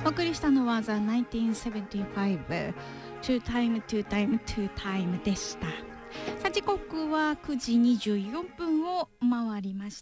お送りしたのは The 1975 Two Time Two Time Two Time でした。さあ時刻は9時24分を回りました。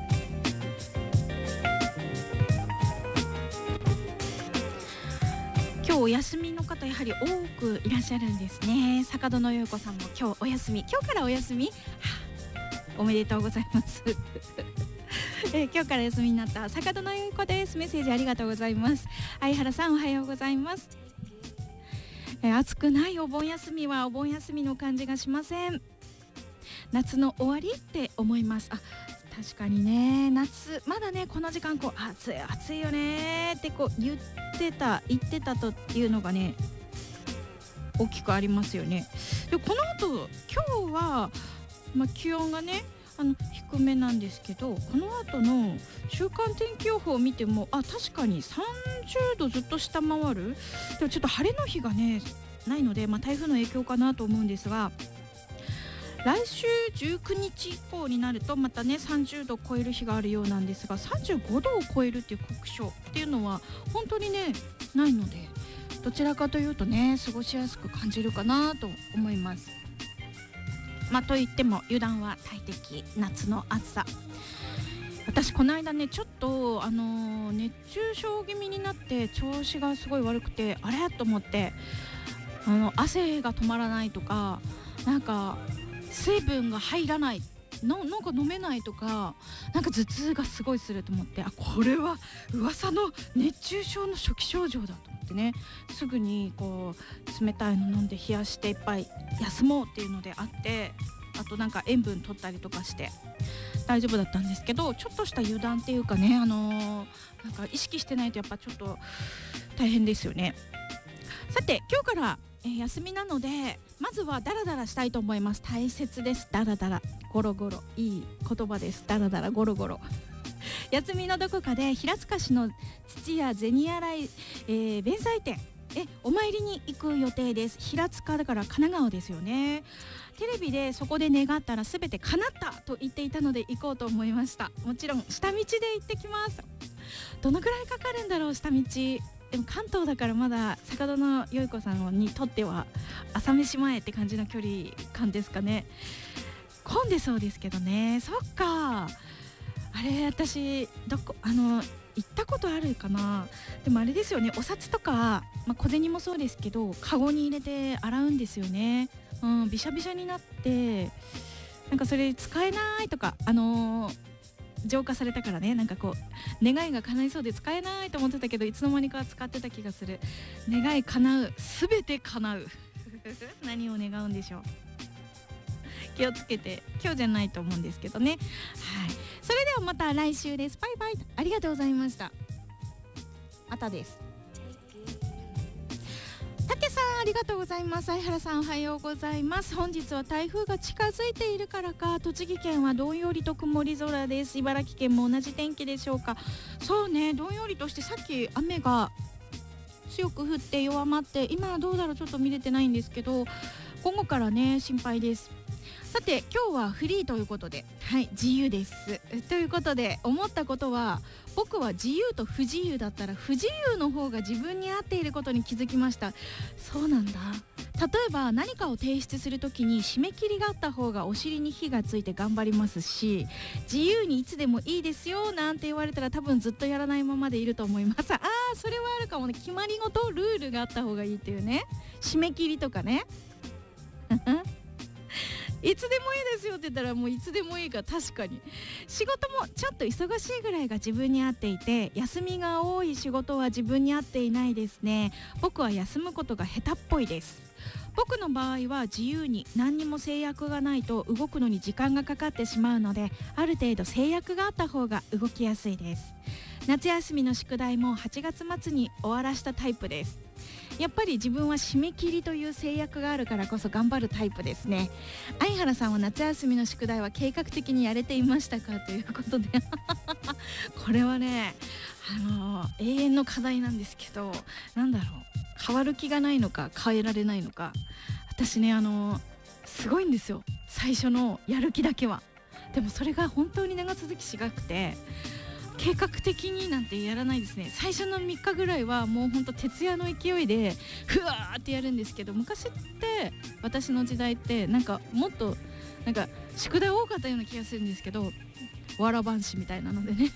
今日お休みの方やはり多くいらっしゃるんですね。坂戸のゆう子さんも今日お休み、今日からお休み、おめでとうございます今日から休みになった坂戸のゆう子です。メッセージありがとうございます。相原さんおはようございます。暑くないお盆休みはお盆休みの感じがしません。夏の終わりって思います。確かにね、夏まだねこの時間こう暑いよねってこう言ってたというのがね大きくありますよね。でこの後今日は、気温がね低めなんですけど、この後の週間天気予報を見ても確かに30度ずっと下回る。でもちょっと晴れの日がねないので、台風の影響かなと思うんですが、来週19日以降になるとまたね30度を超える日があるようなんですが、35度を超えるっていう酷暑っていうのは本当にねないので、どちらかというとね過ごしやすく感じるかなと思います。といっても油断は大敵、夏の暑さ。私この間ねちょっと熱中症気味になって調子がすごい悪くて、あれと思って汗が止まらないとか、なんか水分が入らないなんか飲めないとか、なんか頭痛がすごいすると思って、これは噂の熱中症の初期症状だと思ってね、すぐにこう冷たいの飲んで冷やしていっぱい休もうっていうのであって、あとなんか塩分取ったりとかして大丈夫だったんですけど、ちょっとした油断っていうかね、なんか意識してないとやっぱちょっと大変ですよね。さて今日から休みなので、まずはダラダラしたいと思います。大切です。ダラダラゴロゴロ、いい言葉です。ダラダラゴロゴロ休みのどこかで平塚市の土屋銭洗弁財天お参りに行く予定です。平塚だから神奈川ですよね。テレビでそこで願ったら全て叶ったと言っていたので行こうと思いました。もちろん下道で行ってきます。どのくらいかかるんだろう下道。でも関東だからまだ坂戸のよい子さんにとっては朝飯前って感じの距離感ですかね。混んでそうですけどね。そっか、あれ私行ったことあるかな。でもあれですよね、お札とか、小銭もそうですけどカゴに入れて洗うんですよね。びしゃびしゃになってなんかそれ使えないとか浄化されたからね、なんかこう願いが叶いそうで使えないと思ってたけど、いつの間にか使ってた気がする。願い叶う、すべて叶う何を願うんでしょう。気をつけて、今日じゃないと思うんですけどね。はい、それではまた来週です。バイバイ。ありがとうございました。またです。たけさんありがとうございます。相原さんおはようございます。本日は台風が近づいているからか栃木県はどんよりと曇り空です。茨城県も同じ天気でしょうか。そうね、どんよりとしてさっき雨が強く降って弱まって、今はどうだろうちょっと見れてないんですけど、午後からね心配です。さて今日はフリーということで、自由ですということで、思ったことは僕は自由と不自由だったら不自由の方が自分に合っていることに気づきました。そうなんだ。例えば何かを提出するときに締め切りがあった方がお尻に火がついて頑張りますし、自由にいつでもいいですよなんて言われたら多分ずっとやらないままでいると思います。それはあるかもね。決まり事ルールがあった方がいいっていうね。締め切りとかねいつでもいいですよって言ったらもういつでもいいから、確かに仕事もちょっと忙しいぐらいが自分に合っていて、休みが多い仕事は自分に合っていないですね。僕は休むことが下手っぽいです。僕の場合は自由に何にも制約がないと動くのに時間がかかってしまうので、ある程度制約があった方が動きやすいです。夏休みの宿題も8月末に終わらしたタイプです。やっぱり自分は締め切りという制約があるからこそ頑張るタイプですね。相原さんは夏休みの宿題は計画的にやれていましたかということでこれはね永遠の課題なんですけど、なんだろう、変わる気がないのか変えられないのか。私ねすごいんですよ、最初のやる気だけは。でもそれが本当に長続きしなくて、 計画的になんてやらないですね。最初の3日ぐらいはもうほんと徹夜の勢いでふわーってやるんですけど、昔って私の時代ってなんかもっとなんか宿題多かったような気がするんですけど、わらばんしみたいなのでね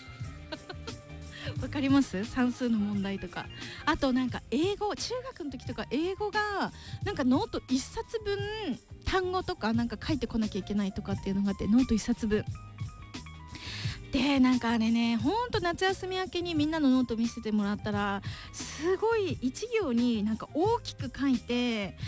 わかります？算数の問題とか、あとなんか英語、中学の時とか英語がなんかノート1冊分単語とかなんか書いてこなきゃいけないとかっていうのがあって、ノート1冊分で、なんかあれね、ほんと夏休み明けにみんなのノート見せてもらったら、すごい一行になんか大きく書いて、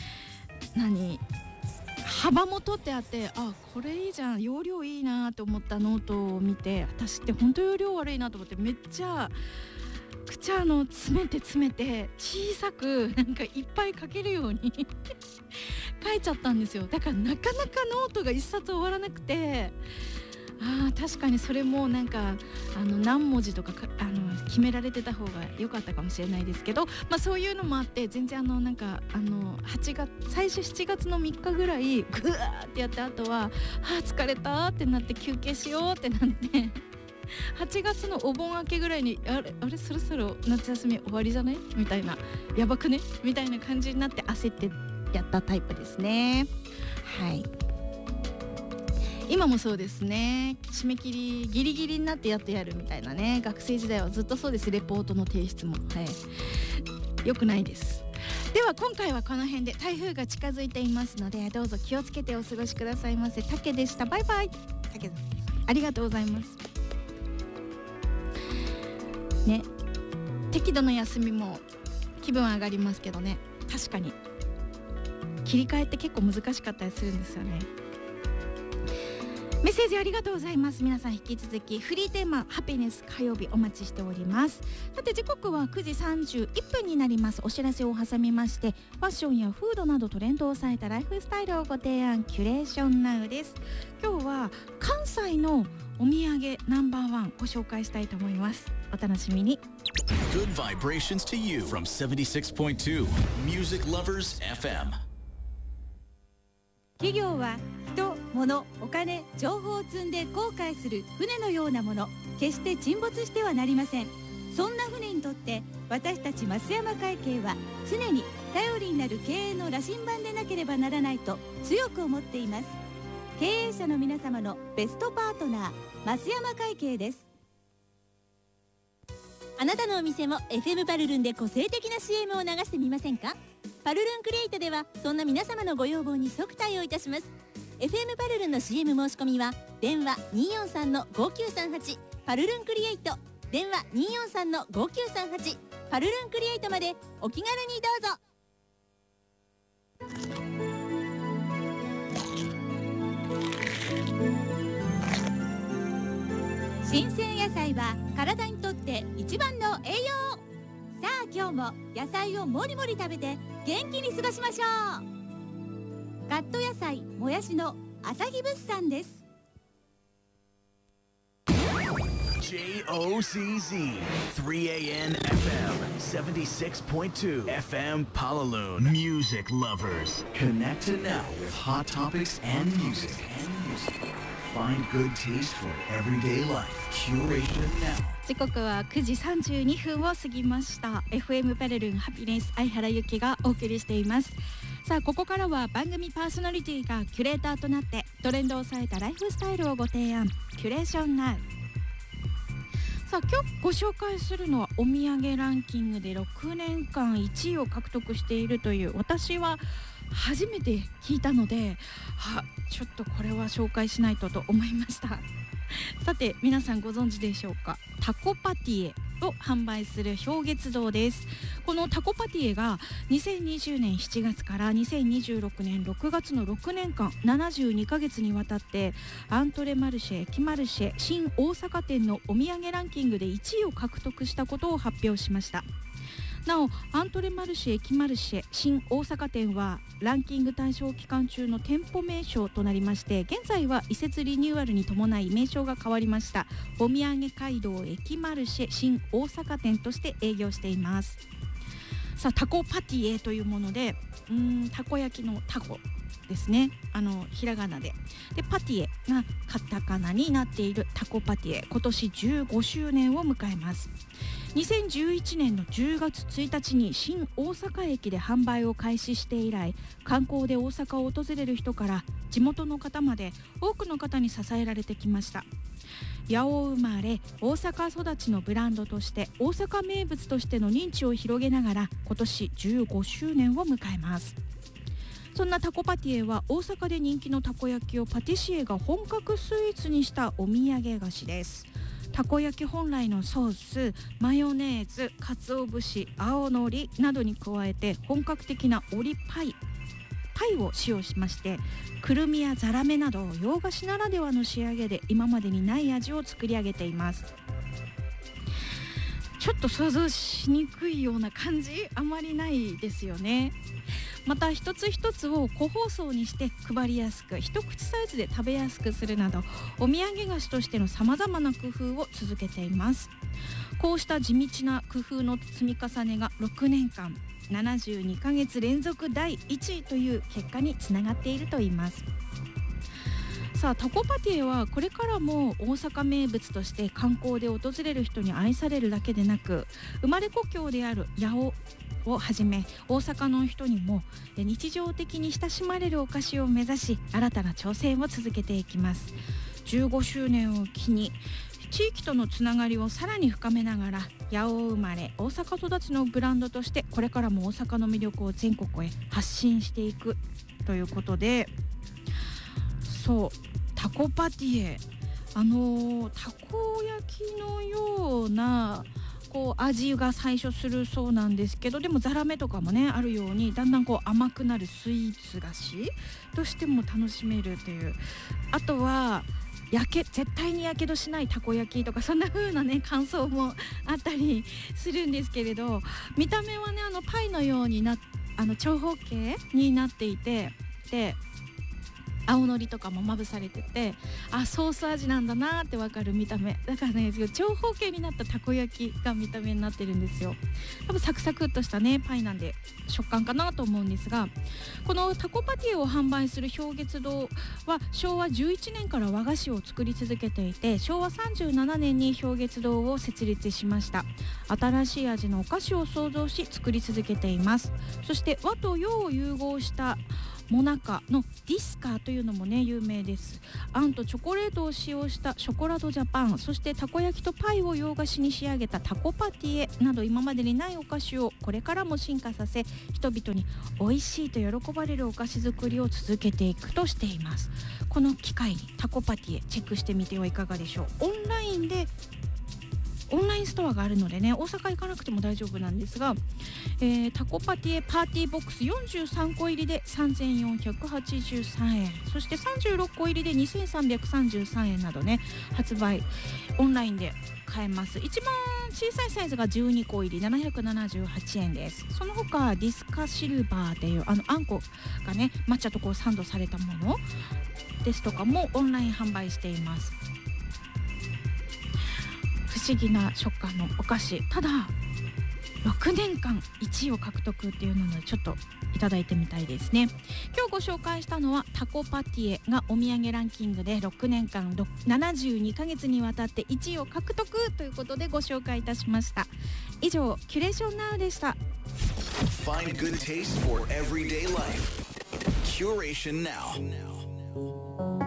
幅も取ってあって、あ、これいいじゃん、容量いいなって思ったノートを見て、私って本当容量悪いなと思って、めっちゃ詰めて小さくなんかいっぱい書けるように書いちゃったんですよ。だからなかなかノートが一冊終わらなくて、確かにそれもなんか何文字とか決められてた方が良かったかもしれないですけど、そういうのもあって全然なんか最初7月の3日ぐらいグワーってやって、あとは疲れたってなって休憩しようってなって8月のお盆明けぐらいにあれそろそろ夏休み終わりじゃないみたいな、やばくねみたいな感じになって焦ってやったタイプですね。はい、今もそうですね。締め切りギリギリになってやるみたいなね。学生時代はずっとそうです。レポートの提出も、良くないです。では今回はこの辺で、台風が近づいていますのでどうぞ気をつけてお過ごしくださいませ。たけでした。バイバイ。たけさんありがとうございますね。適度な休みも気分上がりますけどね。確かに切り替えって結構難しかったりするんですよね。メッセージありがとうございます。皆さん引き続きフリーテーマハピネス火曜日お待ちしております。さて時刻は9時31分になります。お知らせを挟みまして、ファッションやフードなどトレンドを抑えたライフスタイルをご提案、キュレーションナウです。今日は関西のお土産ナンバーワンご紹介したいと思います。お楽しみに。 Good vibrations to you from 76.2 Music Lovers FM。 企業は人、物、お金、情報を積んで航海する船のようなもの、決して沈没してはなりません。そんな船にとって私たち増山会計は常に頼りになる経営の羅針盤でなければならないと強く思っています。経営者の皆様のベストパートナー、増山会計です。あなたのお店も FM パルルンで個性的な CM を流してみませんか？パルルンクリエイトではそんな皆様のご要望に即対応いたします。 FM パルルンの CM 申し込みは電話 243-5938 パルルンクリエイト、電話 243-5938 パルルンクリエイトまでお気軽にどうぞ。新鮮野菜は体にとって一番の栄養。さあ今日も野菜をもりもり食べて元気に過ごしましょう。カット野菜もやしの朝日物産です。 JOCZ 3AN FM 76.2 FM Palaloon. Music lovers, connect to now with hot topics and music. Find good taste for everyday life. Curation now. 時刻は9時32分を過ぎました。 FM パルルンハピネス、相原由紀がお送りしています。さあここからは番組パーソナリティがキュレーターとなってトレンドを抑えたライフスタイルをご提案、キュレーションナウ。さあ今日ご紹介するのはお土産ランキングで6年間1位を獲得しているという、私は初めて聞いたので、ちょっとこれは紹介しないとと思いました。さて皆さんご存知でしょうか。タコパティエを販売する氷月堂です。このタコパティエが2020年7月から2026年6月の6年間72ヶ月にわたってアントレマルシェ、駅マルシェ、新大阪店のお土産ランキングで1位を獲得したことを発表しました。なおアントレマルシェ、駅マルシェ、新大阪店はランキング対象期間中の店舗名称となりまして、現在は移設リニューアルに伴い名称が変わりましたお土産街道駅マルシェ新大阪店として営業しています。さあタコパティエというもので、たこ焼きのタコですね。ひらがなでパティエがカタカナになっているタコパティエ、今年15周年を迎えます。2011年の10月1日に新大阪駅で販売を開始して以来、観光で大阪を訪れる人から地元の方まで多くの方に支えられてきました。八尾生まれ大阪育ちのブランドとして大阪名物としての認知を広げながら今年15周年を迎えます。そんなタコパティエは大阪で人気のたこ焼きをパティシエが本格スイーツにしたお土産菓子です。たこ焼き本来のソース、マヨネーズ、鰹節、青のりなどに加えて本格的な折りパイを使用しまして、くるみやザラメなど洋菓子ならではの仕上げで今までにない味を作り上げています。ちょっと想像しにくいような感じあまりないですよね。また一つ一つを個包装にして配りやすく、一口サイズで食べやすくするなどお土産菓子としてのさまざまな工夫を続けています。こうした地道な工夫の積み重ねが6年間72ヶ月連続第1位という結果につながっているといいます。さあ、タコパティエはこれからも大阪名物として観光で訪れる人に愛されるだけでなく、生まれ故郷である八尾をはじめ大阪の人にも日常的に親しまれるお菓子を目指し、新たな挑戦を続けていきます。15周年を機に地域とのつながりをさらに深めながら、八尾生まれ大阪育ちのブランドとしてこれからも大阪の魅力を全国へ発信していくということで、そうタコパティエ、たこ焼きのような味が最初するそうなんですけど、でもザラメとかもねあるように、だんだん甘くなるスイーツ菓子としても楽しめるという、あとは絶対にやけどしないたこ焼きとか、そんな風なね感想もあったりするんですけれど、見た目はねパイのように長方形になっていて、で青のりとかもまぶされてて、ソース味なんだなってわかる見た目だからね、長方形になったたこ焼きが見た目になってるんですよ。多分サクサクっとしたねパイなんで食感かなと思うんですが、このタコパティエを販売する氷月堂は昭和11年から和菓子を作り続けていて、昭和37年に氷月堂を設立しました。新しい味のお菓子を創造し作り続けています。そして和と洋を融合したモナカのディスカというのもね有名です。あんとチョコレートを使用したショコラドジャパン、そしてたこ焼きとパイを洋菓子に仕上げたタコパティエなど、今までにないお菓子をこれからも進化させ、人々に美味しいと喜ばれるお菓子作りを続けていくとしています。この機会にタコパティエチェックしてみてはいかがでしょう。オンラインストアがあるのでね、大阪行かなくても大丈夫なんですが、タコパティエパーティーボックス43個入りで3483円、そして36個入りで2333円などね発売、オンラインで買えます。一番小さいサイズが12個入り778円です。その他ディスカシルバーっていうあんこがね抹茶とサンドされたものですとかもオンライン販売しています。不思議な食感のお菓子、ただ6年間1位を獲得っていうのでちょっといただいてみたいですね。今日ご紹介したのはタコパティエがお土産ランキングで6年間72ヶ月にわたって1位を獲得ということでご紹介いたしました。以上キュレーションナウでした。 Find good taste for everyday life. Curation Now.